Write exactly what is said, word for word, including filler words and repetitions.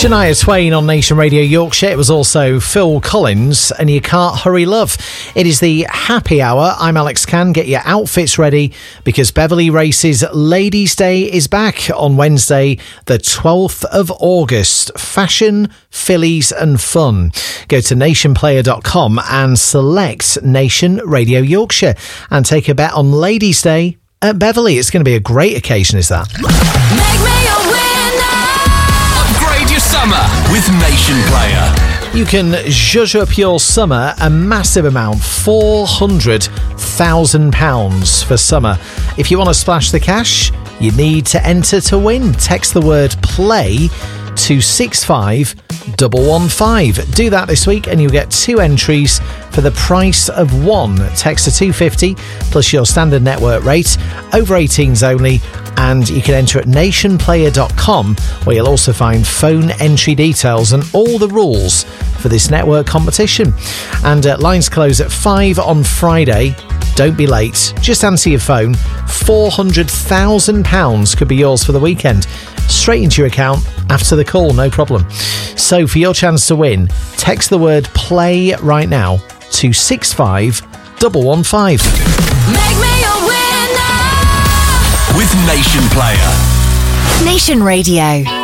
Shania Twain on Nation Radio Yorkshire. It was also Phil Collins and You Can't Hurry Love. It is the happy hour. I'm Alex Can. Get your outfits ready because Beverley Race's Ladies' Day is back on Wednesday, the twelfth of August. Fashion, fillies and fun. Go to nation player dot com and select Nation Radio Yorkshire and take a bet on Ladies' Day at Beverley. It's going to be a great occasion, is that? Make me a winner. Upgrade your summer with Nation Player. You can zhuzh up your summer a massive amount, four hundred thousand pounds for summer. If you want to splash the cash, you need to enter to win. Text the word PLAY to six five one one five. Do that this week and you'll get two entries for the price of one. Text to two fifty plus your standard network rate, over eighteens only, and you can enter at nation player dot com where you'll also find phone entry details and all the rules for this network competition. And uh, lines close at five on Friday. Don't be late. Just answer your phone. four hundred thousand pounds could be yours for the weekend. Straight into your account after the call, no problem. So for your chance to win, text the word PLAY right now to six five one one five. Make me a winner. With Nation Player. Nation Radio.